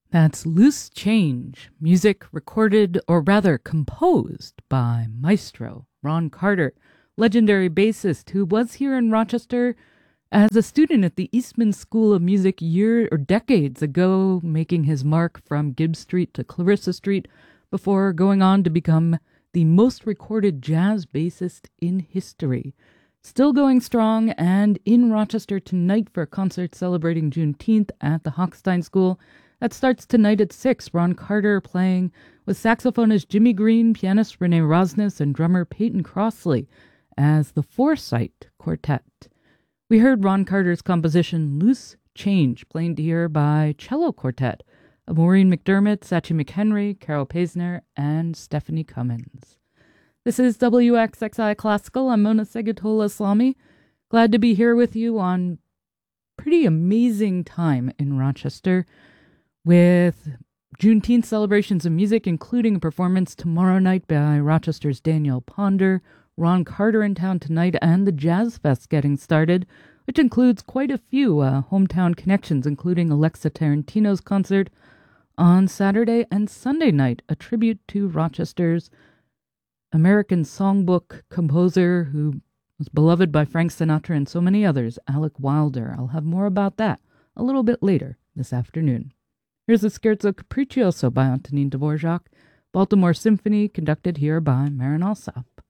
That's Loose Change, music recorded, or rather composed, by Maestro Ron Carter, legendary bassist who was here in Rochester as a student at the Eastman School of Music decades ago, making his mark from Gibbs Street to Clarissa Street before going on to become the most recorded jazz bassist in history. Still going strong and in Rochester tonight for a concert celebrating Juneteenth at the Hochstein School. That starts tonight at 6. Ron Carter playing with saxophonist Jimmy Green, pianist Renee Rosnes, and drummer Peyton Crossley as the Foresight Quartet. We heard Ron Carter's composition Loose Change, played here by Cello Quartet of Maureen McDermott, Sachi McHenry, Carol Paisner, and Stephanie Cummins. This is WXXI Classical. I'm Mona Segatola Islami. Glad to be here with you on pretty amazing time in Rochester, with Juneteenth celebrations of music, including a performance tomorrow night by Rochester's Danielle Ponder, Ron Carter in town tonight, and the Jazz Fest getting started, which includes quite a few hometown connections, including Alexa Tarantino's concert on Saturday and Sunday night, a tribute to Rochester's American songbook composer who was beloved by Frank Sinatra and so many others, Alec Wilder. I'll have more about that a little bit later this afternoon. Here's the Scherzo Capriccioso by Antonin Dvorak, Baltimore Symphony, conducted here by Marin Alsop.